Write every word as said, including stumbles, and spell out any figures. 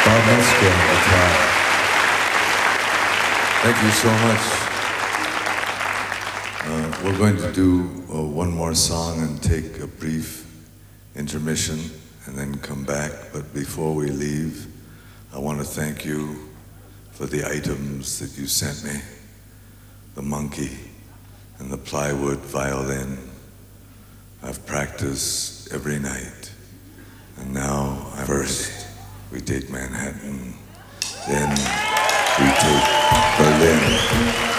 Bob Musker on guitar. Thank you so much. Uh, we're going to do uh, one more song and take a brief intermission and then come back. But before we leave, I want to thank you for the items that you sent me. The monkey and the plywood violin. I've practiced every night. And now, first, we take Manhattan, then we take Berlin.